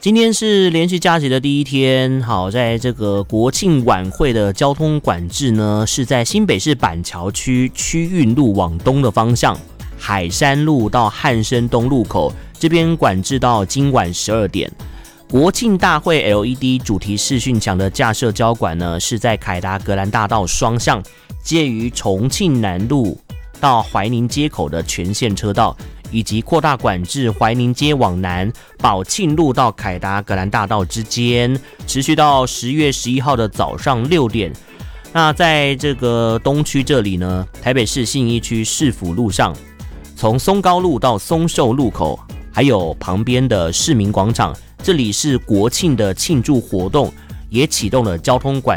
今天是连续假期的第一天，好，在这个国庆晚会的交通管制呢，是在新北市板桥区区运路往东的方向，海山路到汉生东路口这边管制到今晚12点。国庆大会 LED 主题视讯墙的架设交管呢，是在凯达格兰大道双向，介于重庆南路到怀宁街口的全线车道，以及扩大管制怀宁街往南宝庆路到凯达格兰大道之间，持续到10月11号的早上6点。那在这个东区这里呢，台北市信义区市府路上，从松高路到松寿路口，还有旁边的市民广场，这里是国庆的庆祝活动，也启动了交通管